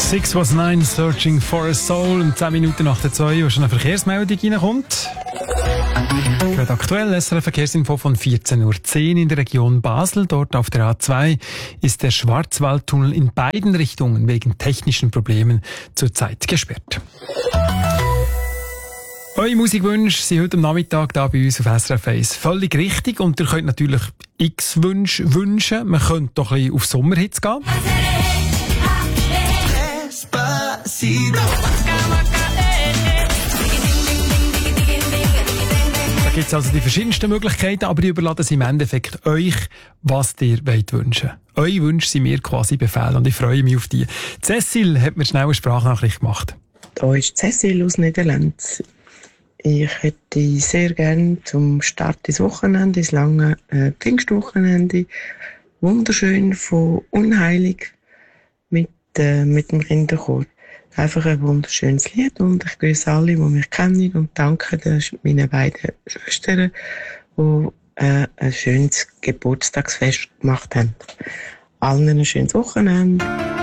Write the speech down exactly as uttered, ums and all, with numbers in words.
six was nine, Searching for a Soul. Und zehn Minuten nach der zwei, wo schon eine Verkehrsmeldung reinkommt. Gerade aktuell S R F-Verkehrsinfo von vierzehn Uhr zehn in der Region Basel. Dort auf der A zwei ist der Schwarzwaldtunnel in beiden Richtungen wegen technischen Problemen zurzeit gesperrt. Eure Musikwünsche sind heute am Nachmittag da bei uns auf S R F eins völlig richtig. Und ihr könnt natürlich x Wünsche wünschen. Man könnte doch ein bisschen auf Sommerhits gehen. Da gibt es also die verschiedensten Möglichkeiten, aber ich überlasse es im Endeffekt euch, was ihr wollt wünschen. Eure Wünsche sind mir quasi Befehl und ich freue mich auf die. Cecil hat mir schnell eine Sprachnachricht gemacht. Da ist Cecil aus Niederlanden. Ich hätte sehr gerne zum Start des Wochenende, das lange äh, Pfingstwochenende, wunderschön von Unheilig mit, äh, mit dem Kinderchor. Einfach ein wunderschönes Lied und ich grüße alle, die mich kennen und danke meinen beiden Schwestern, die äh, ein schönes Geburtstagsfest gemacht haben. Allen ein schönes Wochenende.